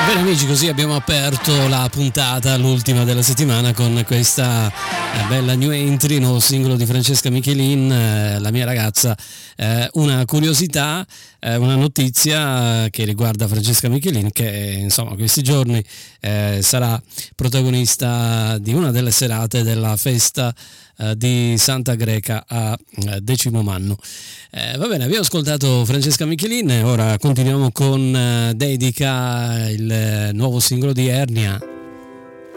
Bene amici, così abbiamo aperto la puntata, l'ultima della settimana, con questa bella new entry, nuovo singolo di Francesca Michelin, La mia ragazza. Una curiosità, una notizia che riguarda Francesca Michelin, che insomma questi giorni sarà protagonista di una delle serate della festa di Santa Greca a Decimomannu. Va bene, abbiamo ascoltato Francesca Michelin, ora continuiamo con Dedica, il nuovo singolo di Ernia.